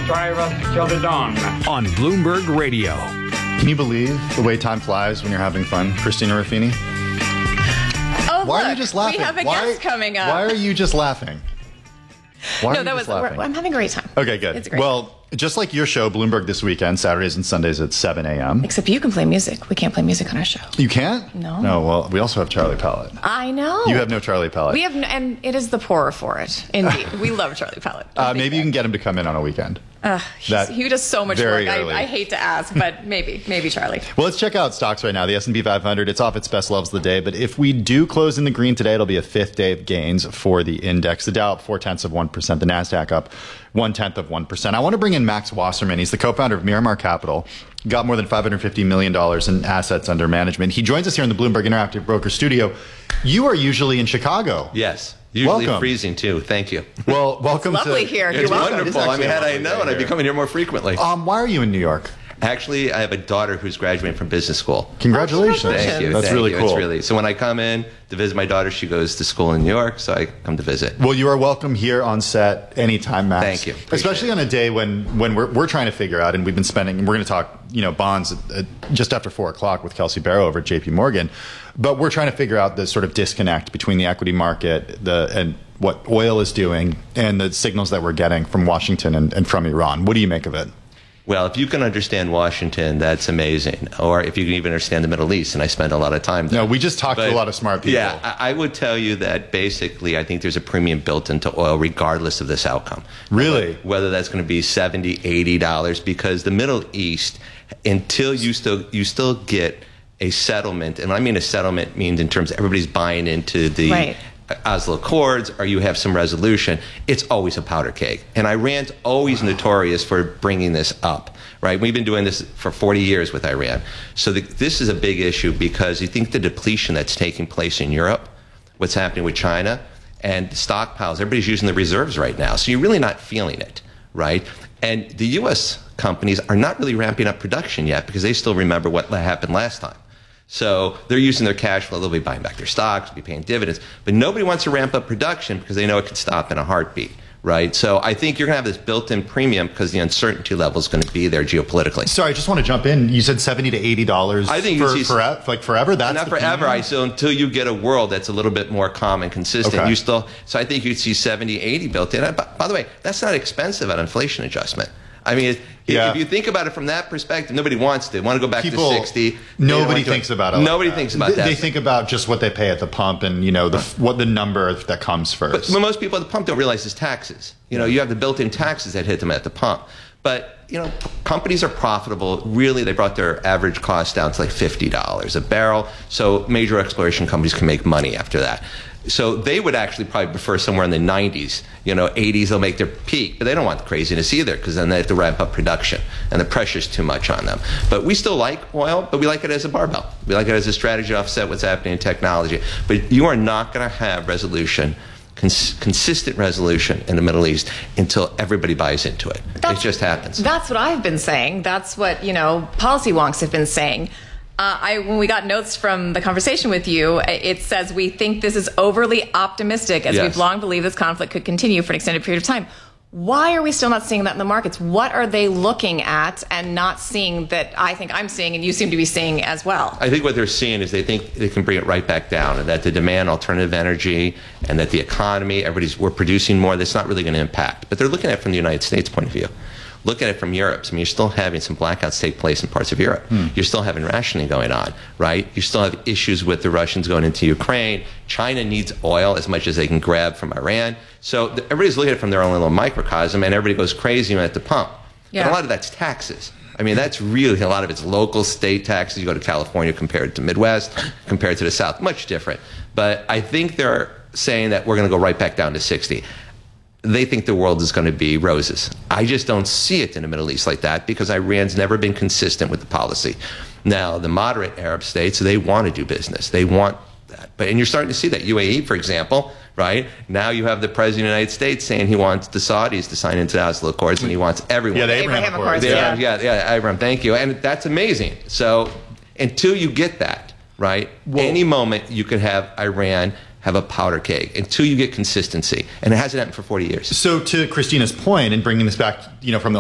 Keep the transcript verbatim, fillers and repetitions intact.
drive us till the dawn. On Bloomberg Radio. Can you believe the way time flies when you're having fun, Christina Ruffini? Oh, Why look, are you just laughing? We have a why, guest coming up. Why are you just laughing? Why no, are that you was. just laughing? I'm having a great time. Okay, good. It's great. Well, just like your show, Bloomberg This Weekend, Saturdays and Sundays at seven a.m. Except you can play music. We can't play music on our show. You can't? No. No, well, we also have Charlie Pellet. I know. You have no Charlie Pellet. We have, no, and it is the poorer for it. Indeed, we love Charlie Pellet. Uh, maybe you can get him to come in on a weekend. Uh, he's, he does so much work. I, I hate to ask, but maybe, maybe Charlie. Well, let's check out stocks right now. The S and P five hundred, it's off its best levels of the day, but if we do close in the green today, it'll be a fifth day of gains for the index. The Dow up four tenths of one percent, the Nasdaq up one tenth of one percent. I want to bring in Max Wasserman. He's the co-founder of Miramar Capital. Got more than five hundred fifty million dollars in assets under management. He joins us here in the Bloomberg Interactive Broker Studio. You are usually in Chicago. Yes. Usually welcome. Freezing, too. Thank you. Well, welcome it's lovely to... here. It's You're welcome. wonderful. I mean, had I known, I'd be coming here more frequently. Um, why are you in New York? Actually, I have a daughter who's graduating from business school. Congratulations. Oh, congratulations. Thank you. That's Thank really you. cool. It's really, so when I come in to visit my daughter, she goes to school in New York, so I come to visit. Well, you are welcome here on set anytime, Max. Thank you. Appreciate Especially it. on a day when, when we're, we're trying to figure out, and we've been spending, we're going to talk, you know, bonds at, at just after four o'clock with Kelsey Barrow over at J P Morgan. But we're trying to figure out the sort of disconnect between the equity market the and what oil is doing and the signals that we're getting from Washington and, and from Iran. What do you make of it? Well, if you can understand Washington, that's amazing. Or if you can even understand the Middle East, and I spend a lot of time there. No, we just talked But, to a lot of smart people. Yeah, I, I would tell you that basically I think there's a premium built into oil regardless of this outcome. Really? Whether that's going to be seventy dollars, eighty dollars, because the Middle East, until you still you still get a settlement, and I mean a settlement means in terms of everybody's buying into the Right. Oslo Accords, or you have some resolution, it's always a powder keg. And Iran's always notorious for bringing this up, right? We've been doing this for forty years with Iran. So the, this is a big issue because you think the depletion that's taking place in Europe, what's happening with China, and the stockpiles, everybody's using the reserves right now. So you're really not feeling it, right? And the U S companies are not really ramping up production yet because they still remember what happened last time. So they're using their cash flow. They'll be buying back their stocks, be paying dividends. But nobody wants to ramp up production because they know it could stop in a heartbeat, right? So I think you're going to have this built-in premium because the uncertainty level is going to be there geopolitically. Sorry, I just want to jump in. You said seventy to eighty dollars I think for, you see, for, like forever? That's not the forever. premium? I so until you get a world that's a little bit more calm and consistent, Okay. you still. So I think you'd see seventy, eighty built in. By, by the way, that's not expensive at inflation adjustment. I mean, if, Yeah. if you think about it from that perspective, nobody wants to. They want to go back People, to sixty. They don't Nobody want to- thinks about it. like Nobody that. thinks about they, that. They think about just what they pay at the pump and, you know, the, what the number that comes But, first. but most people at the pump don't realize it's taxes. You know, you have the built-in taxes that hit them at the pump. But, you know, companies are profitable. Really, they brought their average cost down to like fifty dollars a barrel. So major exploration companies can make money after that. So they would actually probably prefer somewhere in the nineties. You know, eighties, they'll make their peak. But they don't want the craziness either because then they have to ramp up production. And the pressure's too much on them. But we still like oil, but we like it as a barbell. We like it as a strategy to offset what's happening in technology. But you are not going to have resolution Cons- consistent resolution in the Middle East until everybody buys into it. That's, it just happens. That's what I've been saying. That's what, you know, policy wonks have been saying. Uh, I, when we got notes from the conversation with you, it says we think this is overly optimistic as Yes. we've long believed this conflict could continue for an extended period of time. Why are we still not seeing that in the markets? What are they looking at and not seeing that I think I'm seeing and you seem to be seeing as well? I think what they're seeing is they think they can bring it right back down, and that the demand, alternative energy, and that the economy, everybody's we're producing more. That's not really going to impact. But they're looking at it from the United States point of view. Look at it from Europe. I mean, you're still having some blackouts take place in parts of Europe. Hmm. You're still having rationing going on, right? You still have issues with the Russians going into Ukraine. China needs oil as much as they can grab from Iran. So the, everybody's looking at it from their own little microcosm, and everybody goes crazy at the pump. Yeah. But a lot of that's taxes. I mean, that's really a lot of it's local state taxes. You go to California compared to Midwest, compared to the South, much different. But I think they're saying that we're going to go right back down to sixty. They think the world is going to be roses. I just don't see it in the Middle East like that because Iran's never been consistent with the policy. Now, the moderate Arab states, they want to do business. They want that. But and you're starting to see that. U A E, for example, right? Now you have the President of the United States saying he wants the Saudis to sign into the Oslo Accords and he wants everyone. Yeah, the Abraham, Abraham Accords. Accords, Yeah, yeah. yeah, yeah, Abraham, thank you. And that's amazing. So until you get that, right, Well, any moment you could have Iran have a powder keg until you get consistency. And it hasn't happened for forty years. So to Christina's point, and bringing this back, you know, from the